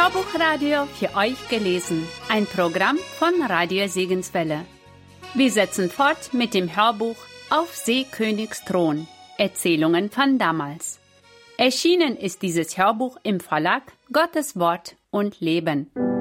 Hörbuchradio für euch gelesen, ein Programm von Radio Segenswelle. Wir setzen fort mit dem Hörbuch Auf Seekönigs Thron, Erzählungen von damals. Erschienen ist dieses Hörbuch im Verlag Gottes Wort und Leben.